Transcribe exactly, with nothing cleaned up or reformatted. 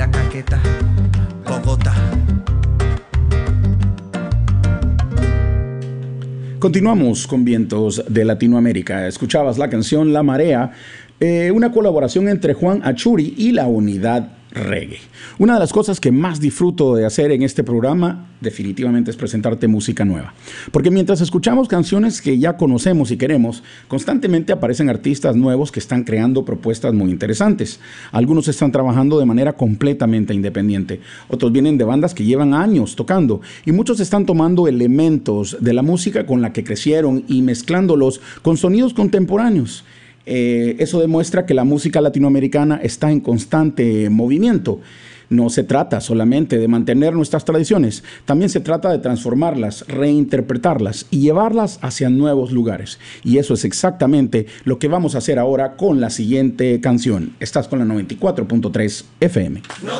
Guajira, Caquetá, Bogotá. Continuamos con Vientos de Latinoamérica. Escuchabas la canción La Marea, eh, una colaboración entre Juan Achuri y la Unidad Reggae. Una de las cosas que más disfruto de hacer en este programa definitivamente es presentarte música nueva, porque mientras escuchamos canciones que ya conocemos y queremos, constantemente aparecen artistas nuevos que están creando propuestas muy interesantes. Algunos están trabajando de manera completamente independiente, otros vienen de bandas que llevan años tocando, y muchos están tomando elementos de la música con la que crecieron y mezclándolos con sonidos contemporáneos. Eh, eso demuestra que la música latinoamericana está en constante movimiento. No se trata solamente de mantener nuestras tradiciones, también se trata de transformarlas, reinterpretarlas y llevarlas hacia nuevos lugares. Y eso es exactamente lo que vamos a hacer ahora con la siguiente canción. Estás con la noventa y cuatro punto tres F M. No